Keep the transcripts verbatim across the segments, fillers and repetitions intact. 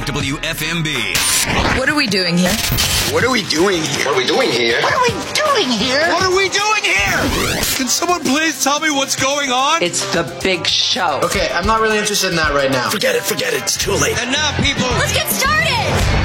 W F M B. What are we doing here? What are we doing here? What are we doing here? What are we doing here? What are we doing here? Can someone please tell me what's going on? It's the big show. Okay, I'm not really interested in that right now. Forget it, forget it. It's too late. And now, people. Let's get started!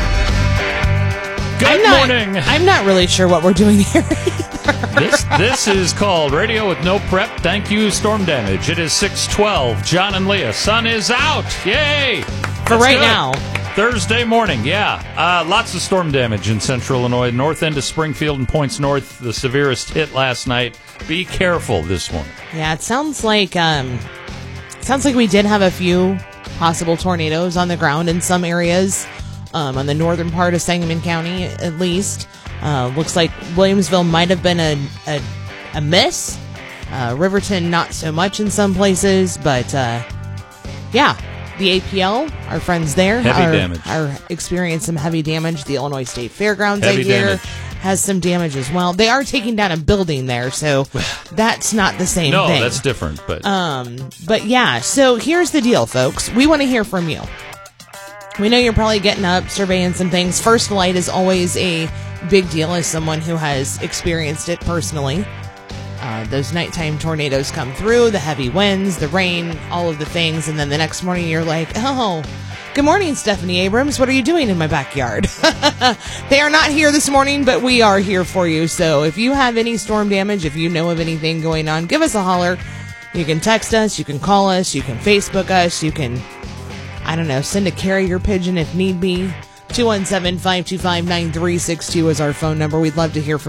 Good I'm not, morning. I'm not really sure what we're doing here either. This this is called Radio with No Prep. Thank you, Storm Damage. It is six twelve. John and Leah. Sun is out. Yay! For That's right good. now. Thursday morning, yeah. Uh, lots of storm damage in central Illinois. North end of Springfield and points north, the severest hit last night. Be careful this morning. Yeah, it sounds like um, it sounds like we did have a few possible tornadoes on the ground in some areas, um, on the northern part of Sangamon County, at least. Uh, looks like Williamsville might have been a a, a miss. Uh, Riverton, not so much in some places, but uh, yeah. The A P L, our friends there, Heavy are, damage. are experiencing some heavy damage. The Illinois State Fairgrounds, Heavy I hear, damage. has some damage as well. They are taking down a building there, so that's not the same No, thing. that's different. But Um, but yeah, so here's the deal, folks. We want to hear from you. We know you're probably getting up, surveying some things. First light is always a big deal as someone who has experienced it personally. Uh, those nighttime tornadoes come through, the heavy winds, the rain, all of the things, and then the next morning you're like, oh, good morning, Stephanie Abrams. What are you doing in my backyard? They are not here this morning, but we are here for you. So if you have any storm damage, if you know of anything going on, give us a holler. You can text us, you can call us, you can Facebook us, you can, I don't know, send a carrier pigeon if need be. two one seven, five two five, nine three six two is our phone number. We'd love to hear from